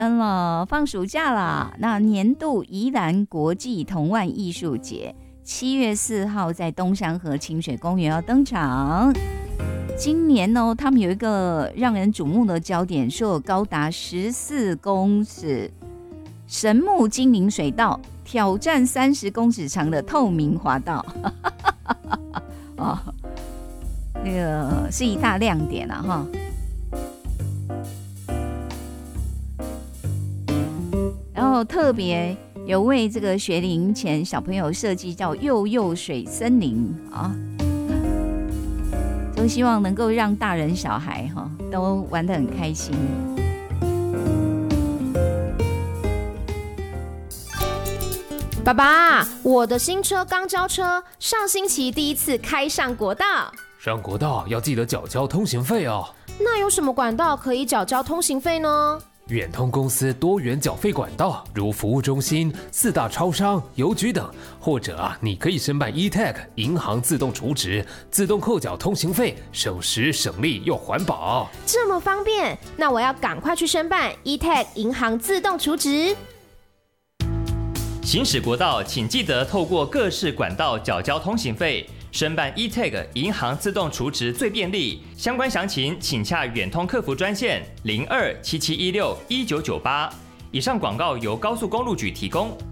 放暑假啦。那年度宜兰国际童玩艺术节7月4号在东山河清水公园要登场。今年他们有一个让人瞩目的焦点，说有高达14公尺神木精灵水道，挑战30公尺长的透明滑道。那个是一大亮点啊哈。然后特别有为这个学龄前小朋友设计叫幼幼水森林啊，都希望能够让大人小孩都玩得很开心。 爸爸，我的新车刚交车，上星期第一次开上国道。 上国道要记得缴交通行费哦。 那有什么管道可以缴交通行费呢？ 远通公司多元缴费管道，如服务中心、4大超商、邮局等，或者你可以申办 eTag 银行自动储值，自动扣缴通行费，省时省力又环保。 这么方便，那我要赶快去申办 eTag 银行自动储值。 行驶国道，请记得透过各式管道缴交通行费。申办 eTag 银行自动储值最便利，相关详情请洽远通客服专线0277161998。以上广告由高速公路局提供。